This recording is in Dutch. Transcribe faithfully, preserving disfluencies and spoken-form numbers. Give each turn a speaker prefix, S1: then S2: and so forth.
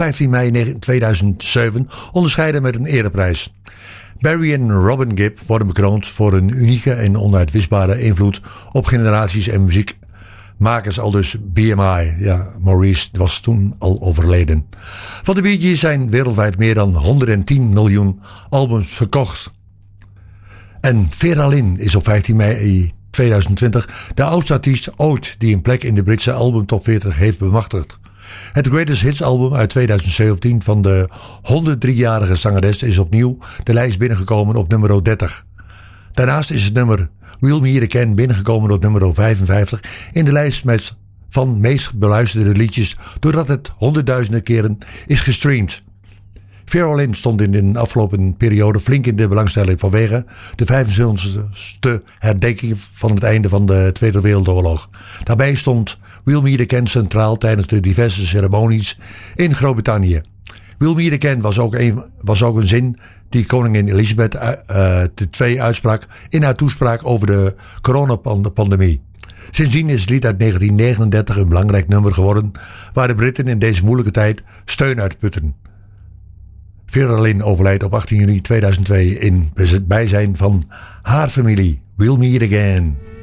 S1: vijftien mei tweeduizend zeven onderscheiden met een ereprijs. Barry en Robin Gibb worden bekroond voor een unieke en onuitwisbare invloed op generaties en muziekmakers, aldus B M I. Ja, Maurice was toen al overleden. Van de Bee Gees zijn wereldwijd meer dan honderdtien miljoen albums verkocht. En Vera Lynn is op vijftien mei tweeduizend twintig de oudste artiest ooit die een plek in de Britse album top veertig heeft bemachtigd. Het Greatest Hits album uit tweeduizend zeventien van de honderddriejarige zangeres is opnieuw de lijst binnengekomen op nummer dertig. Daarnaast is het nummer We'll Meet Again binnengekomen op nummer vijfenvijftig in de lijst met van meest beluisterde liedjes doordat het honderdduizenden keren is gestreamd. Vera Lynn stond in de afgelopen periode flink in de belangstelling vanwege de vijfenzestigste herdenking van het einde van de Tweede Wereldoorlog. Daarbij stond We'll Meet Again centraal tijdens de diverse ceremonies in Groot-Brittannië. We'll Meet Again was ook een, was ook een zin die koningin Elizabeth uh, de tweede uitsprak in haar toespraak over de coronapandemie. Sindsdien is het lied uit negentien negenendertig een belangrijk nummer geworden waar de Britten in deze moeilijke tijd steun uitputten. Vera Lynn overlijdt op achttien juni tweeduizend twee in het bijzijn van haar familie. We'll Meet Again.